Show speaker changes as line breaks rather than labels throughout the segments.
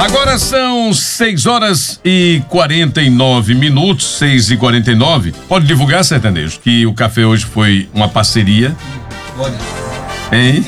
Agora são 6h49, 6h49. Pode divulgar, sertanejo, que o café hoje foi uma parceria.
Pode.
Hein?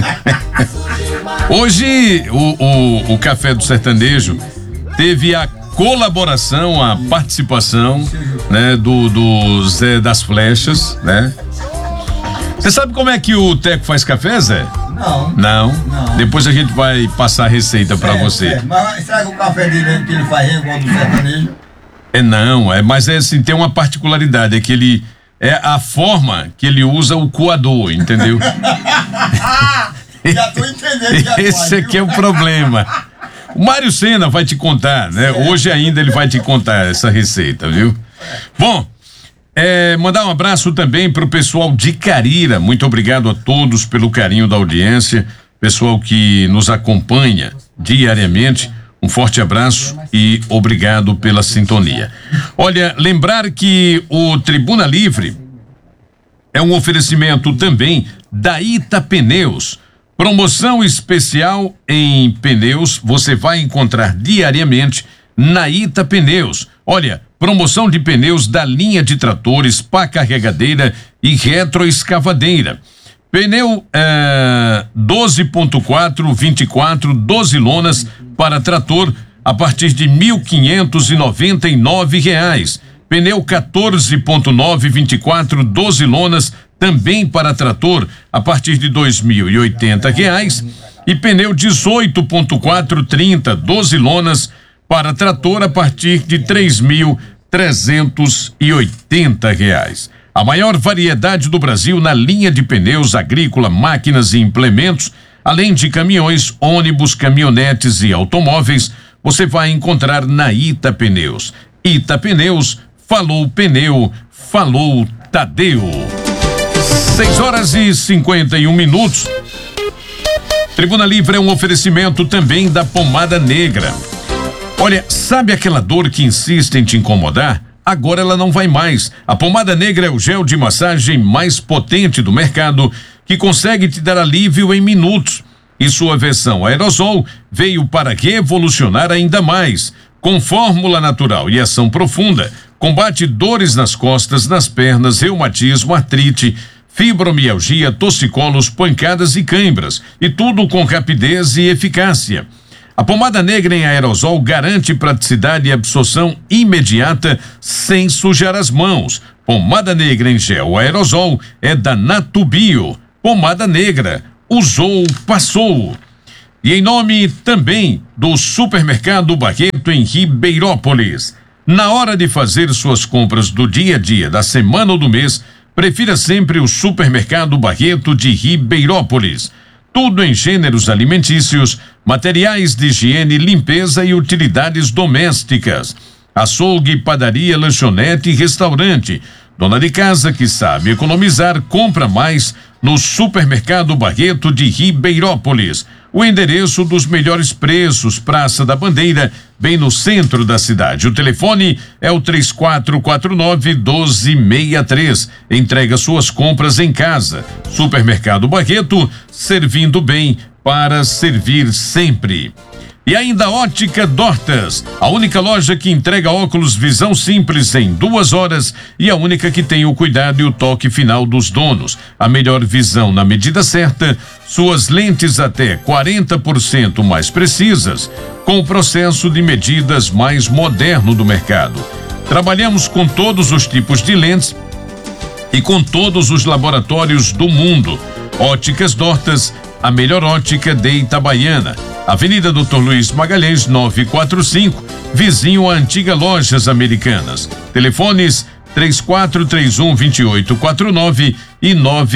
Hoje o café do sertanejo teve a colaboração, a participação, né, do Zé das Flechas, né? Você sabe como é que o Teco faz café, Zé? Não. Depois a gente vai passar a receita pra você.
Mas será que o café dele que ele faz é igual do sertanejo?
Mas assim, tem uma particularidade, é que ele é a forma que ele usa o coador, entendeu?
Já tô entendendo.
Esse aqui é o problema. O Mário Sena vai te contar, né? Hoje ainda ele vai te contar essa receita, viu? Bom, mandar um abraço também pro pessoal de Carira. Muito obrigado a todos pelo carinho da audiência, pessoal que nos acompanha diariamente. Um forte abraço e obrigado pela sintonia. Olha, lembrar que o Tribuna Livre é um oferecimento também da Ita Pneus. Promoção especial em pneus você vai encontrar diariamente na Ita Pneus. Olha, promoção de pneus da linha de tratores, pá carregadeira e retroescavadeira. Pneu 12.4, 24, 12 lonas para trator a partir de R$1.599. Pneu 14.9, 24, 12 lonas também para trator a partir de R$2.080. E pneu 18.4, 30, 12 lonas para trator a partir de R$3.380. A maior variedade do Brasil na linha de pneus agrícola, máquinas e implementos, além de caminhões, ônibus, caminhonetes e automóveis, você vai encontrar na Ita Pneus. Ita Pneus, falou pneu, falou Tadeu. 6h51. Tribuna Livre é um oferecimento também da Pomada Negra. Olha, sabe aquela dor que insiste em te incomodar? Agora ela não vai mais. A Pomada Negra é o gel de massagem mais potente do mercado, que consegue te dar alívio em minutos. E sua versão aerosol veio para revolucionar ainda mais. Com fórmula natural e ação profunda, combate dores nas costas, nas pernas, reumatismo, artrite, fibromialgia, torcicolos, pancadas e cãibras. E tudo com rapidez e eficácia. A Pomada Negra em aerosol garante praticidade e absorção imediata sem sujar as mãos. Pomada Negra em gel aerosol é da Natubio. Pomada Negra, usou, passou. E em nome também do Supermercado Barreto em Ribeirópolis. Na hora de fazer suas compras do dia a dia, da semana ou do mês, prefira sempre o Supermercado Barreto de Ribeirópolis. Tudo em gêneros alimentícios, materiais de higiene, limpeza e utilidades domésticas. Açougue, padaria, lanchonete e restaurante. Dona de casa que sabe economizar, compra mais no Supermercado Barreto de Ribeirópolis. O endereço dos melhores preços, Praça da Bandeira, bem no centro da cidade. O telefone é o 3449-1263. Entrega suas compras em casa. Supermercado Barreto, servindo bem para servir sempre. E ainda Ótica Dortas, a única loja que entrega óculos visão simples em 2 horas e a única que tem o cuidado e o toque final dos donos. A melhor visão na medida certa, suas lentes até 40% mais precisas, com o processo de medidas mais moderno do mercado. Trabalhamos com todos os tipos de lentes e com todos os laboratórios do mundo. Óticas Dortas, a melhor ótica de Itabaiana. Avenida Dr. Luiz Magalhães, 945, vizinho à antiga Lojas Americanas. Telefones 3431-2849 e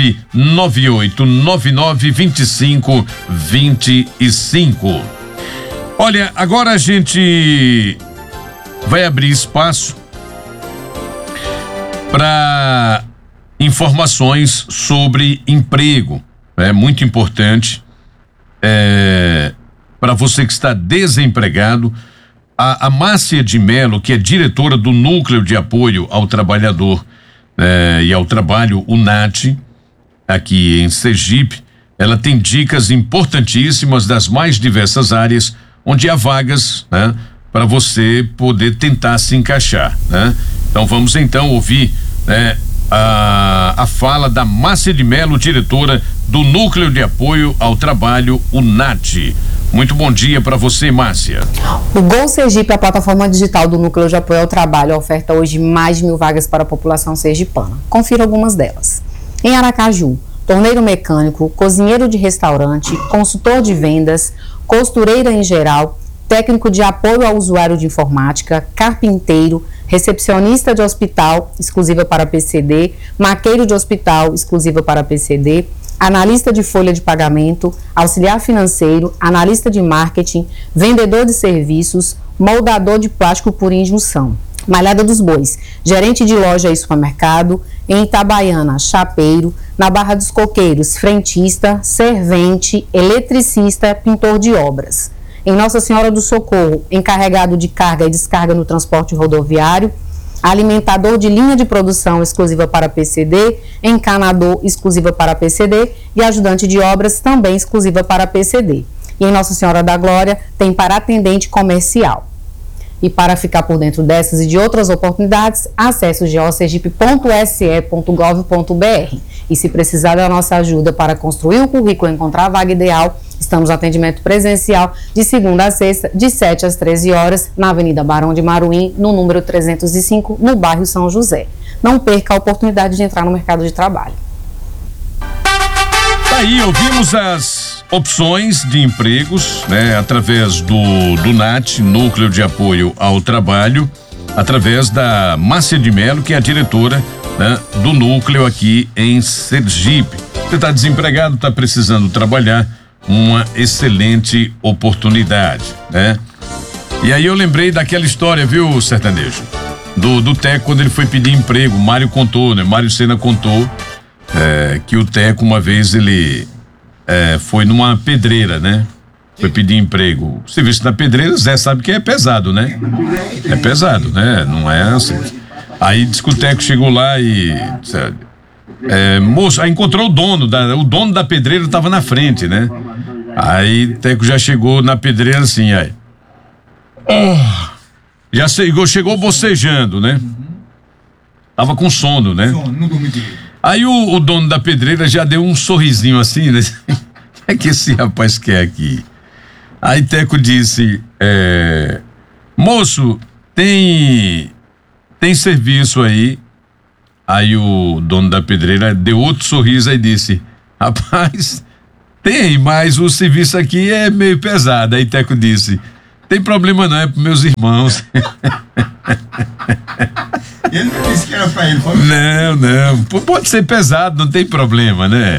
998992525. Olha, agora a gente vai abrir espaço para informações sobre emprego. É muito importante. Para você que está desempregado, a Márcia de Melo, que é diretora do Núcleo de Apoio ao Trabalhador e ao Trabalho, o NAT, aqui em Sergipe, ela tem dicas importantíssimas das mais diversas áreas, onde há vagas, né? Para você poder tentar se encaixar, né? Então vamos então ouvir, né, a fala da Márcia de Mello, diretora do Núcleo de Apoio ao Trabalho, o NAT. Muito bom dia para você, Márcia.
O Gol Sergipe, a plataforma digital do Núcleo de Apoio ao Trabalho, oferta hoje mais de 1.000 vagas para a população sergipana. Confira algumas delas. Em Aracaju, torneiro mecânico, cozinheiro de restaurante, consultor de vendas, costureira em geral, técnico de apoio ao usuário de informática, carpinteiro, recepcionista de hospital, exclusiva para PCD, maqueiro de hospital, exclusiva para PCD, analista de folha de pagamento, auxiliar financeiro, analista de marketing, vendedor de serviços, moldador de plástico por injunção. Malhada dos Bois, gerente de loja e supermercado, em Itabaiana, chapeiro, na Barra dos Coqueiros, frentista, servente, eletricista, pintor de obras. Em Nossa Senhora do Socorro, encarregado de carga e descarga no transporte rodoviário, alimentador de linha de produção exclusiva para PCD, encanador exclusiva para PCD e ajudante de obras também exclusiva para PCD. E em Nossa Senhora da Glória tem para atendente comercial. E para ficar por dentro dessas e de outras oportunidades, acesse o geosergipe.se.gov.br. E se precisar da nossa ajuda para construir o currículo e encontrar a vaga ideal, estamos no atendimento presencial de segunda a sexta, de 7 às 13 horas, na Avenida Barão de Maruim, no número 305, no bairro São José. Não perca a oportunidade de entrar no mercado de trabalho.
Aí ouvimos as opções de empregos, né, através do NAT, Núcleo de Apoio ao Trabalho, através da Márcia de Mello, que é a diretora, né, do núcleo aqui em Sergipe. Você está desempregado, está precisando trabalhar, uma excelente oportunidade, né? E aí eu lembrei daquela história, viu, sertanejo? Do Teco, quando ele foi pedir emprego. Mário contou, né? Mário Sena contou que o Teco, uma vez, ele foi numa pedreira, né? Foi pedir emprego. O serviço na pedreira, Zé sabe que é pesado, né? É pesado, né? Não é assim. Aí diz que o Teco chegou lá e moço, aí encontrou o dono da pedreira estava na frente, né? Aí o Teco já chegou na pedreira assim, aí. Já chegou bocejando, né? Tava com sono, né? Aí o dono da pedreira já deu um sorrisinho assim, né? O que é que esse rapaz quer aqui? Aí Teco disse, moço, tem serviço aí. Aí o dono da pedreira deu outro sorriso e disse, rapaz, tem, mas o serviço aqui é meio pesado. Aí Teco disse, tem problema não, é pros meus irmãos.
Ele não disse que era pra ele.
Não, pode ser pesado, não tem problema, né?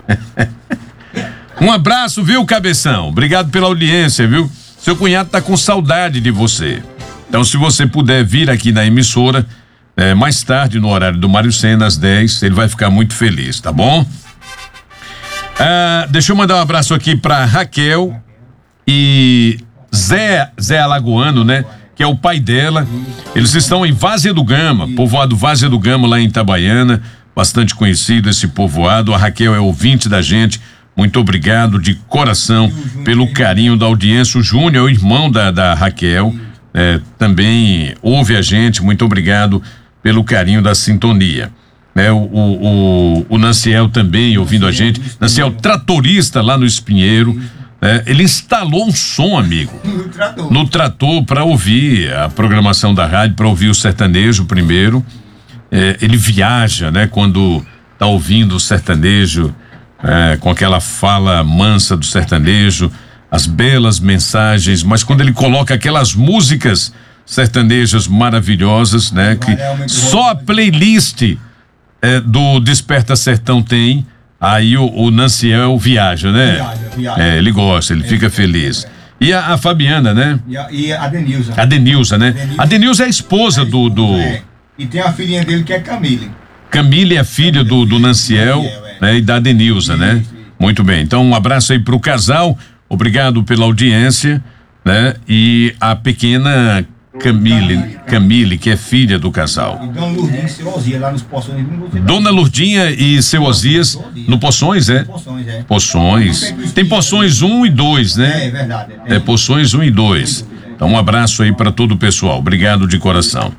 Um abraço, viu, cabeção? Obrigado pela audiência, viu? Seu cunhado tá com saudade de você. Então, se você puder vir aqui na emissora, mais tarde, no horário do Mário Sena, às 10, ele vai ficar muito feliz, tá bom? Deixa eu mandar um abraço aqui pra Raquel e Zé Alagoano, né? Que é o pai dela. Eles estão em Várzea do Gama, povoado Várzea do Gama, lá em Itabaiana, bastante conhecido esse povoado. A Raquel é ouvinte da gente. Muito obrigado de coração pelo carinho da audiência. O Júnior é o irmão da Raquel, também ouve a gente. Muito obrigado pelo carinho da sintonia. O Nanciel também ouvindo a gente. Nanciel, tratorista lá no Espinheiro. Ele instalou um som, amigo, no trator para ouvir a programação da rádio, para ouvir o sertanejo primeiro. Ele viaja, né? Quando tá ouvindo o sertanejo, com aquela fala mansa do sertanejo, as belas mensagens, mas quando ele coloca aquelas músicas sertanejas maravilhosas, né? Que só a playlist do Desperta Sertão tem. Aí o Nanciel viaja, né? Viaja. Ele gosta, ele fica feliz. E a Fabiana, né?
E a Denilza.
A Denilza, né? A Denilza é a esposa do...
E tem a filhinha dele que é Camille.
Camille é a filha do Nanciel, né? E da Denilza, né? Muito bem, então um abraço aí pro casal, obrigado pela audiência, né? E a pequena Camille, que é filha do casal.
E Dona Lourdinha e seu Osias lá nos Poções.
Dona Lourdinha e seu Osias no Poções, é?
Poções, é.
Poções. Tem Poções 1 e 2, né?
É verdade.
É Poções 1 e 2. Então um abraço aí para todo o pessoal. Obrigado de coração.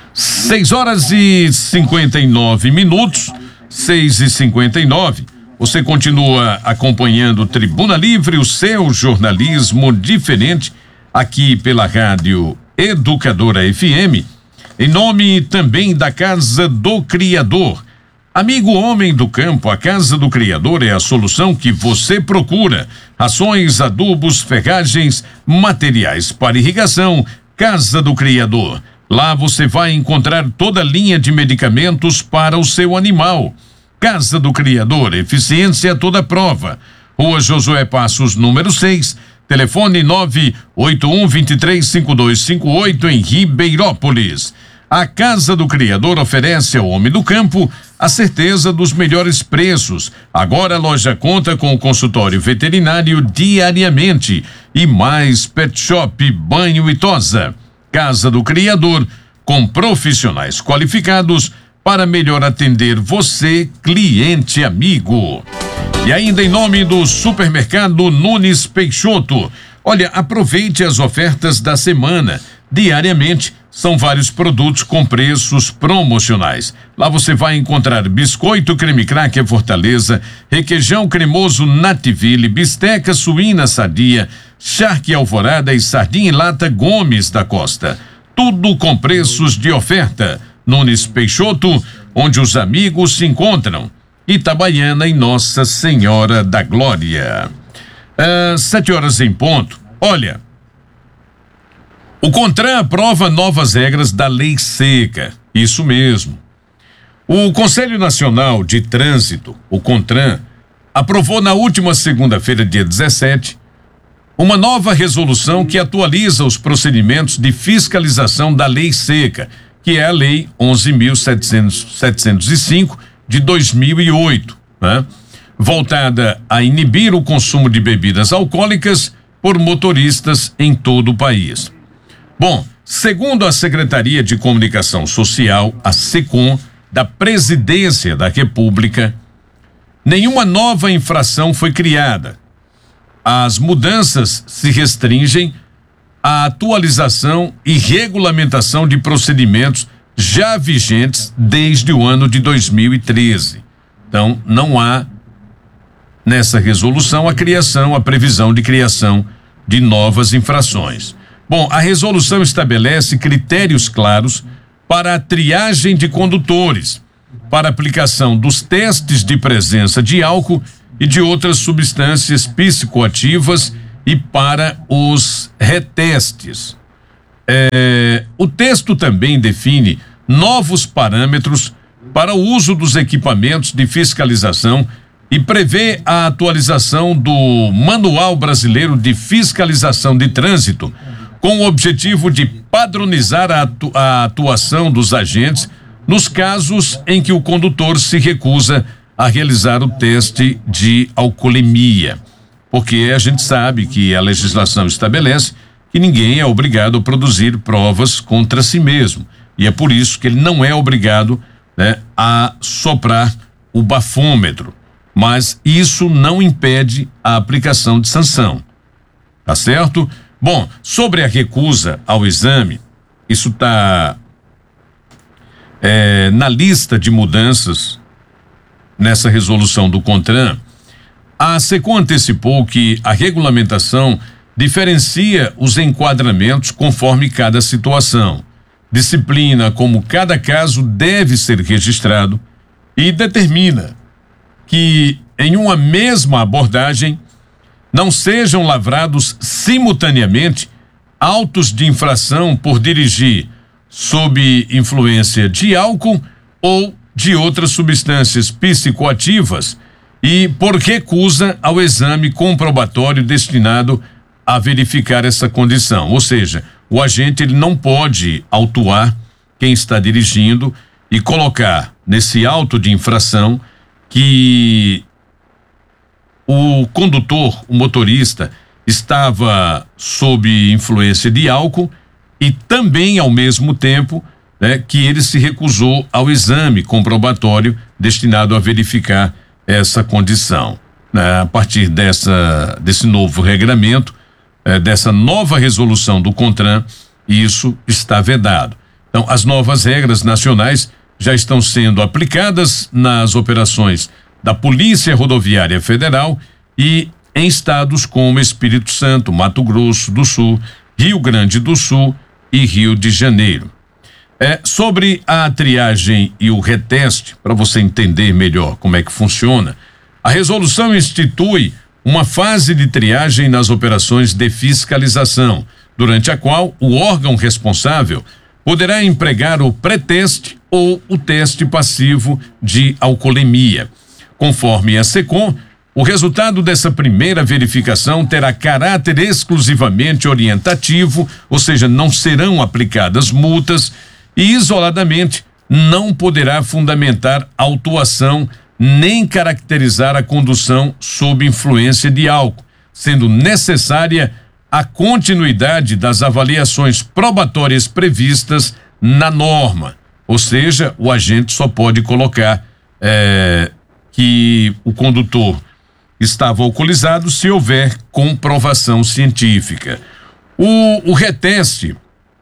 6h59. 6h59. Você continua acompanhando Tribuna Livre, o seu jornalismo diferente, aqui pela Rádio Educadora FM, em nome também da Casa do Criador. Amigo homem do campo, a Casa do Criador é a solução que você procura. Rações, adubos, ferragens, materiais para irrigação. Casa do Criador. Lá você vai encontrar toda a linha de medicamentos para o seu animal. Casa do Criador, eficiência a toda prova. Rua Josué Passos, número 6, telefone 981235258 em Ribeirópolis. A Casa do Criador oferece ao homem do campo a certeza dos melhores preços. Agora a loja conta com o consultório veterinário diariamente e mais pet shop, banho e tosa. Casa do Criador, com profissionais qualificados para melhor atender você, cliente amigo. E ainda em nome do Supermercado Nunes Peixoto. Olha, aproveite as ofertas da semana. Diariamente, são vários produtos com preços promocionais. Lá você vai encontrar biscoito creme cracker Fortaleza, requeijão cremoso Nativille, bisteca suína sadia, charque Alvorada e sardinha em lata Gomes da Costa. Tudo com preços de oferta. Nunes Peixoto, onde os amigos se encontram. Itabaiana e Nossa Senhora da Glória. 7h em ponto. Olha, o CONTRAN aprova novas regras da Lei Seca. Isso mesmo. O Conselho Nacional de Trânsito, o CONTRAN, aprovou na última segunda-feira, dia 17, uma nova resolução que atualiza os procedimentos de fiscalização da Lei Seca, que é a Lei 11.705 de 2008, né? Voltada a inibir o consumo de bebidas alcoólicas por motoristas em todo o país. Bom, segundo a Secretaria de Comunicação Social, a SECOM, da Presidência da República, nenhuma nova infração foi criada. As mudanças se restringem à atualização e regulamentação de procedimentos já vigentes desde o ano de 2013. Então, não há nessa resolução a previsão de criação de novas infrações. Bom, a resolução estabelece critérios claros para a triagem de condutores, para a aplicação dos testes de presença de álcool e de outras substâncias psicoativas e para os retestes. O texto também define novos parâmetros para o uso dos equipamentos de fiscalização e prevê a atualização do Manual Brasileiro de Fiscalização de Trânsito, com o objetivo de padronizar a atuação dos agentes nos casos em que o condutor se recusa a realizar o teste de alcoolemia. Porque a gente sabe que a legislação estabelece que ninguém é obrigado a produzir provas contra si mesmo. E é por isso que ele não é obrigado, né, a soprar o bafômetro. Mas isso não impede a aplicação de sanção. Tá certo? Bom, sobre a recusa ao exame, isso está na lista de mudanças nessa resolução do CONTRAN. A SECOM antecipou que a regulamentação diferencia os enquadramentos conforme cada situação, disciplina como cada caso deve ser registrado e determina que em uma mesma abordagem não sejam lavrados simultaneamente autos de infração por dirigir sob influência de álcool ou de outras substâncias psicoativas e por recusa ao exame comprobatório destinado a verificar essa condição. Ou seja, o agente ele não pode autuar quem está dirigindo e colocar nesse auto de infração que o condutor, o motorista, estava sob influência de álcool e também, ao mesmo tempo, né, que ele se recusou ao exame comprobatório destinado a verificar essa condição. A partir desse novo regramento, dessa nova resolução do CONTRAN, isso está vedado. Então, as novas regras nacionais já estão sendo aplicadas nas operações da Polícia Rodoviária Federal e em estados como Espírito Santo, Mato Grosso do Sul, Rio Grande do Sul e Rio de Janeiro. Sobre a triagem e o reteste, para você entender melhor como é que funciona, a resolução institui uma fase de triagem nas operações de fiscalização, durante a qual o órgão responsável poderá empregar o pré-teste ou o teste passivo de alcoolemia. Conforme a SECOM, o resultado dessa primeira verificação terá caráter exclusivamente orientativo, ou seja, não serão aplicadas multas e, isoladamente, não poderá fundamentar autuação nem caracterizar a condução sob influência de álcool, sendo necessária a continuidade das avaliações probatórias previstas na norma. Ou seja, o agente só pode colocar que o condutor estava alcoolizado se houver comprovação científica. O reteste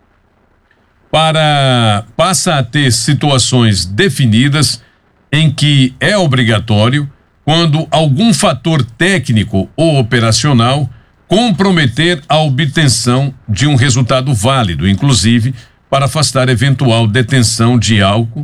passa a ter situações definidas em que é obrigatório quando algum fator técnico ou operacional comprometer a obtenção de um resultado válido, inclusive para afastar eventual detecção de álcool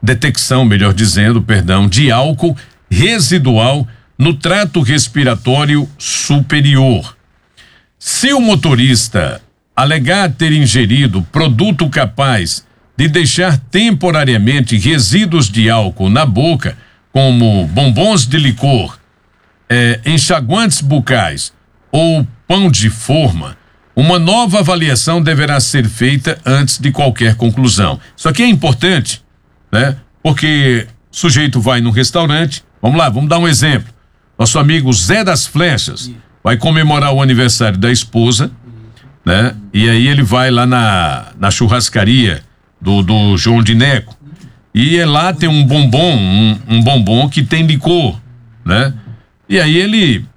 residual no trato respiratório superior. Se o motorista alegar ter ingerido produto capaz de deixar temporariamente resíduos de álcool na boca, como bombons de licor, enxaguantes bucais ou pão de forma, uma nova avaliação deverá ser feita antes de qualquer conclusão. Isso aqui é importante, né? Porque o sujeito vai num restaurante, vamos dar um exemplo. Nosso amigo Zé das Flechas vai comemorar o aniversário da esposa, né? E aí ele vai lá na churrascaria do João de Neco. E lá tem um bombom que tem licor, né? E aí ele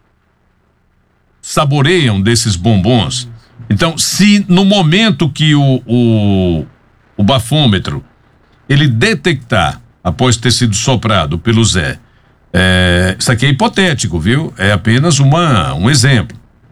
saboreia um desses bombons. Então, se no momento que o bafômetro ele detectar, após ter sido soprado pelo Zé, isso aqui é hipotético, viu? É apenas um exemplo.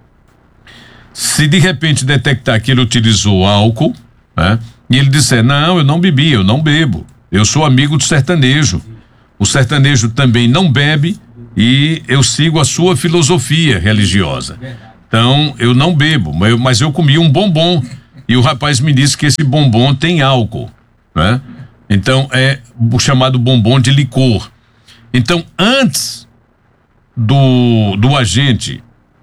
Se de repente detectar que ele utilizou álcool, né? E ele disser, não, eu não bebi, eu não bebo, eu sou amigo do sertanejo, o sertanejo também não bebe e eu sigo a sua filosofia religiosa, então eu não bebo, mas eu comi um bombom e o rapaz me disse que esse bombom tem álcool, né? Então é o chamado bombom de licor. Então, antes do agente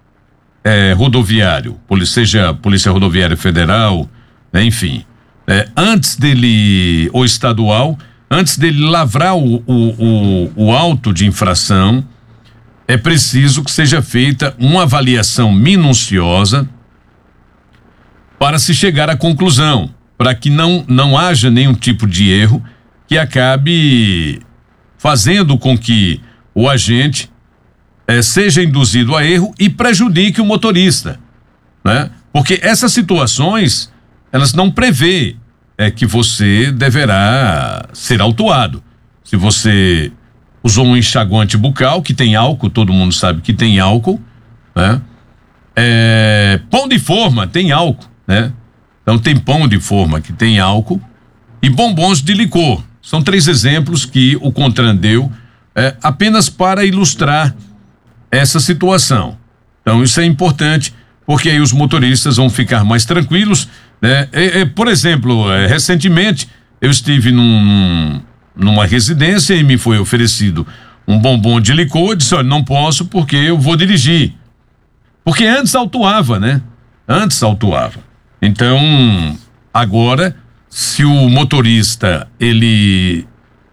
rodoviário, seja Polícia Rodoviária Federal, né, enfim, antes dele, ou estadual, antes dele lavrar o auto de infração, é preciso que seja feita uma avaliação minuciosa para se chegar à conclusão, para que não haja nenhum tipo de erro que acabe fazendo com que o agente seja induzido a erro e prejudique o motorista, né? Porque essas situações elas não prevê que você deverá ser autuado. Se você usou um enxaguante bucal que tem álcool, todo mundo sabe que tem álcool, né? Pão de forma tem álcool, né? Então tem pão de forma que tem álcool e bombons de licor. São 3 exemplos que o CONTRAN deu apenas para ilustrar essa situação. Então isso é importante, porque aí os motoristas vão ficar mais tranquilos, né? Por exemplo, recentemente eu estive numa residência e me foi oferecido um bombom de licor. Eu disse, olha, não posso porque eu vou dirigir. Porque antes autuava, né? Antes autuava. Então, agora, se o motorista ele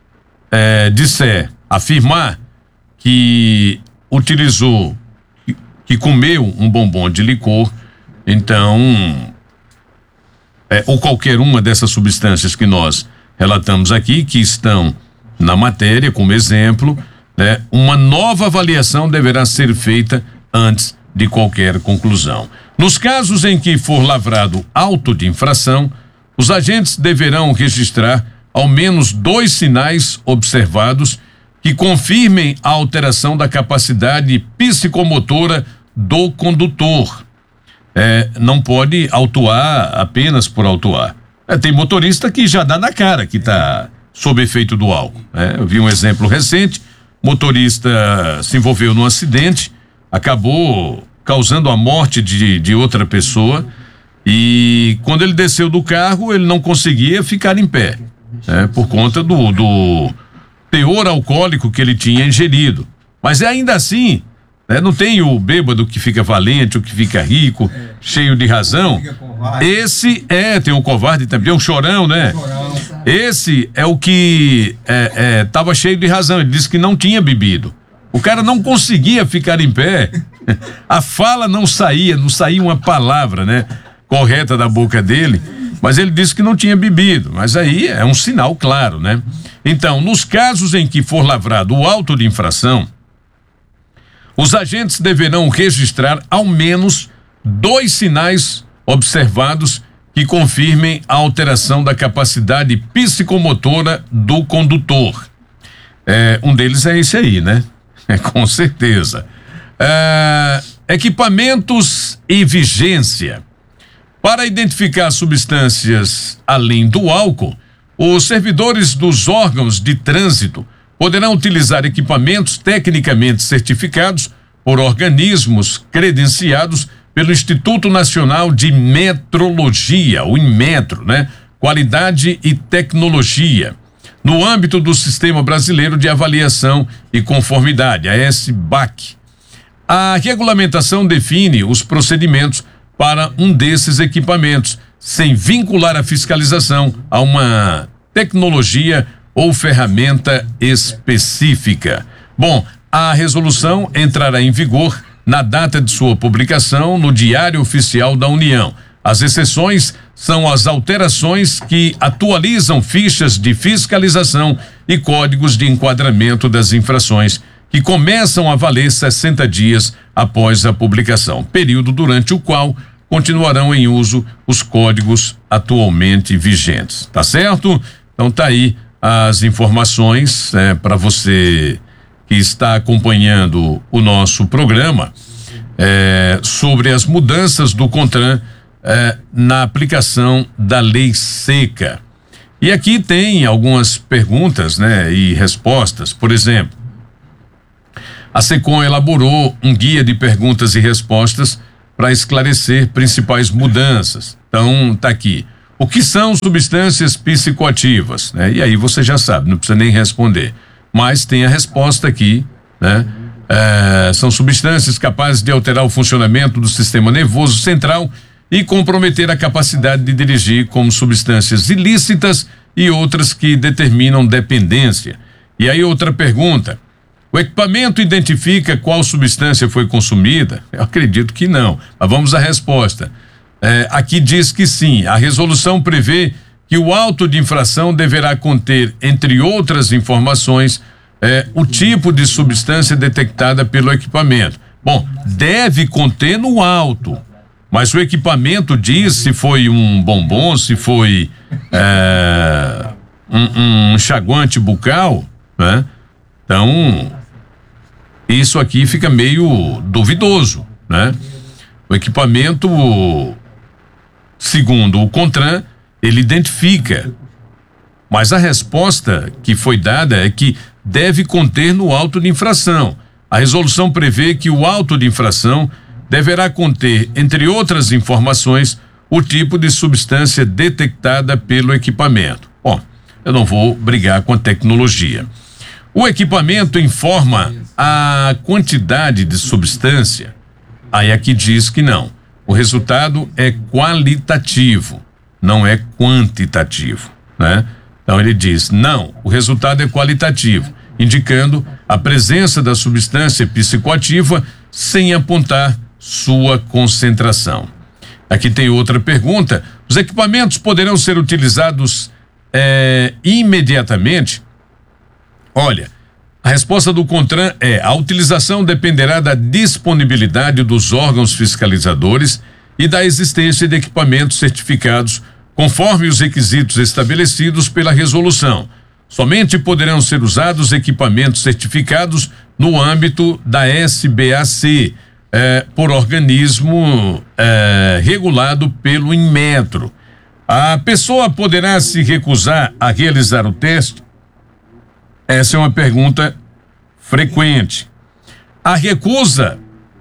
afirmar que utilizou, que comeu um bombom de licor, então ou qualquer uma dessas substâncias que nós relatamos aqui, que estão na matéria como exemplo, né, uma nova avaliação deverá ser feita antes de qualquer conclusão. Nos casos em que for lavrado auto de infração, os agentes deverão registrar ao menos 2 sinais observados que confirmem a alteração da capacidade psicomotora do condutor. Não pode autuar apenas por autuar. Tem motorista que já dá na cara que está sob efeito do álcool. Eu vi um exemplo recente, motorista se envolveu num acidente, acabou causando a morte de outra pessoa, e quando ele desceu do carro ele não conseguia ficar em pé, por conta do teor alcoólico que ele tinha ingerido. Mas ainda assim, não tem o bêbado que fica valente, o que fica rico, cheio de razão. Esse tem o covarde também, o chorão, né? Esse é o que estava cheio de razão. Ele disse que não tinha bebido. O cara não conseguia ficar em pé. A fala não saía uma palavra, né, correta da boca dele, mas ele disse que não tinha bebido. Mas aí é um sinal claro, né? Então, nos casos em que for lavrado o auto de infração, os agentes deverão registrar ao menos 2 sinais observados que confirmem a alteração da capacidade psicomotora do condutor. Um deles é esse aí, né? Com certeza. Equipamentos e vigência. Para identificar substâncias além do álcool, os servidores dos órgãos de trânsito poderão utilizar equipamentos tecnicamente certificados por organismos credenciados pelo Instituto Nacional de Metrologia, o Inmetro, né? Qualidade e Tecnologia, no âmbito do Sistema Brasileiro de Avaliação e Conformidade, a SBAC. A regulamentação define os procedimentos para um desses equipamentos, sem vincular a fiscalização a uma tecnologia ou ferramenta específica. Bom, a resolução entrará em vigor na data de sua publicação no Diário Oficial da União. As exceções são as alterações que atualizam fichas de fiscalização e códigos de enquadramento das infrações, que começam a valer 60 dias após a publicação, período durante o qual continuarão em uso os códigos atualmente vigentes. Tá certo? Então tá aí as informações para você que está acompanhando o nosso programa sobre as mudanças do CONTRAN na aplicação da lei seca. E aqui tem algumas perguntas, né, e respostas. Por exemplo, a SECOM elaborou um guia de perguntas e respostas para esclarecer principais mudanças. Então, tá aqui. O que são substâncias psicoativas? E aí você já sabe, não precisa nem responder. Mas tem a resposta aqui, né? São substâncias capazes de alterar o funcionamento do sistema nervoso central e comprometer a capacidade de dirigir, como substâncias ilícitas e outras que determinam dependência. E aí outra pergunta: o equipamento identifica qual substância foi consumida? Eu acredito que não, mas vamos à resposta. Aqui diz que sim. A resolução prevê que o auto de infração deverá conter, entre outras informações, o tipo de substância detectada pelo equipamento. Bom, deve conter no auto, mas o equipamento diz se foi um bombom, se foi um enxaguante bucal, né? Então, isso aqui fica meio duvidoso, né? O equipamento, segundo o CONTRAN, ele identifica, mas a resposta que foi dada é que deve conter no auto de infração. A resolução prevê que o auto de infração deverá conter, entre outras informações, o tipo de substância detectada pelo equipamento. Bom, eu não vou brigar com a tecnologia. O equipamento informa a quantidade de substância. Aí aqui diz que não. O resultado é qualitativo, não é quantitativo, né? Então ele diz, não, o resultado é qualitativo, indicando a presença da substância psicoativa sem apontar sua concentração. Aqui tem outra pergunta: Os equipamentos poderão ser utilizados imediatamente? Olha, a resposta do CONTRAN é: a utilização dependerá da disponibilidade dos órgãos fiscalizadores e da existência de equipamentos certificados conforme os requisitos estabelecidos pela resolução. Somente poderão ser usados equipamentos certificados no âmbito da SBAC, por organismo regulado pelo Inmetro. A pessoa poderá se recusar a realizar o teste? Essa é uma pergunta frequente. A recusa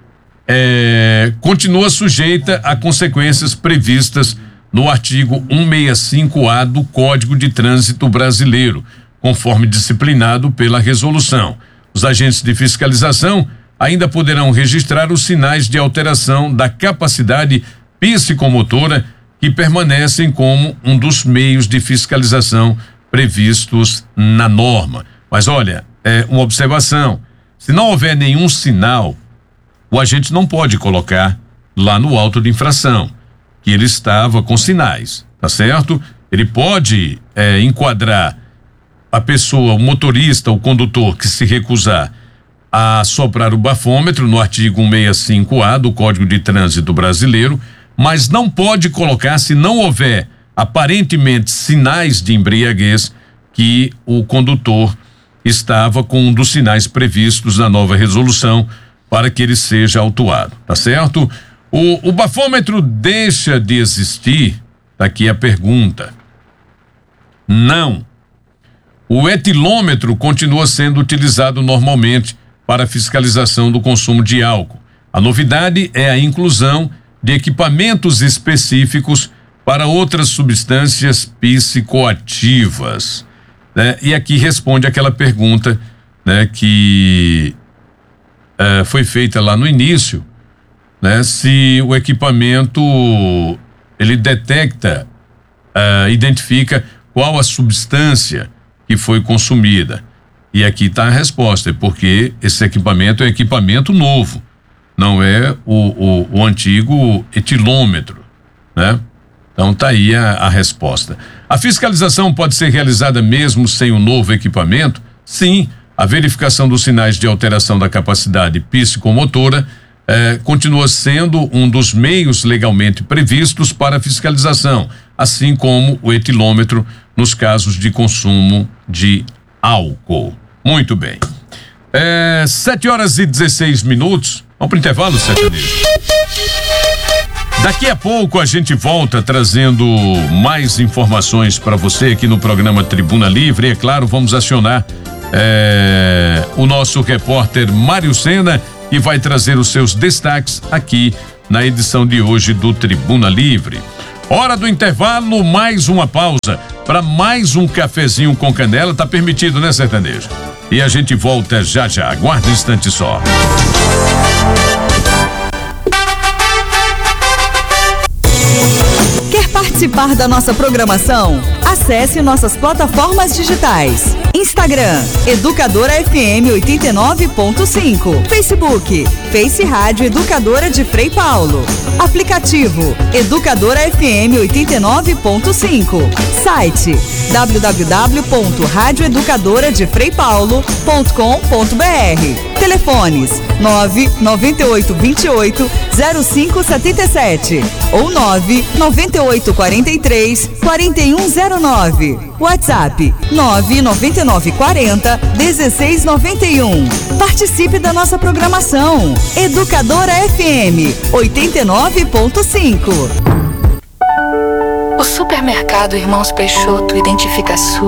continua sujeita a consequências previstas no artigo 165-A do Código de Trânsito Brasileiro, conforme disciplinado pela resolução. Os agentes de fiscalização ainda poderão registrar os sinais de alteração da capacidade psicomotora que permanecem como um dos meios de fiscalização previstos na norma. Mas olha, uma observação: se não houver nenhum sinal, o agente não pode colocar lá no auto de infração que ele estava com sinais, tá certo? Ele pode enquadrar a pessoa, o motorista, o condutor que se recusar a soprar o bafômetro no artigo 165-A do Código de Trânsito Brasileiro, mas não pode colocar, se não houver aparentemente sinais de embriaguez, que o condutor estava com um dos sinais previstos na nova resolução para que ele seja autuado, tá certo? O bafômetro deixa de existir? Tá aqui a pergunta. Não. O etilômetro continua sendo utilizado normalmente para fiscalização do consumo de álcool. A novidade é a inclusão de equipamentos específicos para outras substâncias psicoativas, né? E aqui responde aquela pergunta, né, que foi feita lá no início, né? Se o equipamento ele detecta, identifica qual a substância que foi consumida. E aqui está a resposta: é porque esse equipamento é equipamento novo, não é o antigo etilômetro, né? Então tá aí a resposta. A fiscalização pode ser realizada mesmo sem o novo equipamento? Sim, a verificação dos sinais de alteração da capacidade psicomotora continua sendo um dos meios legalmente previstos para a fiscalização, assim como o etilômetro nos casos de consumo de álcool. Muito bem. 7h16. Vamos para o intervalo, sertanejo. Daqui a pouco a gente volta trazendo mais informações para você aqui no programa Tribuna Livre. E é claro, vamos acionar o nosso repórter Mário Sena, que vai trazer os seus destaques aqui na edição de hoje do Tribuna Livre. Hora do intervalo, mais uma pausa para mais um cafezinho com canela. Tá permitido, né, sertanejo? E a gente volta já já. Aguarda um instante só.
Quer participar da nossa programação? Acesse nossas plataformas digitais. Instagram, Educadora FM 89.5. Facebook, Face Rádio Educadora de Frei Paulo. Aplicativo, Educadora FM 89.5. Site, www.radioeducadoradefreipaulo.com.br. Telefones, 99828-0577 ou 99843-4109. WhatsApp 99940-1691. Participe da nossa programação. Educadora FM 89.5.
O supermercado Irmãos Peixoto identifica a sua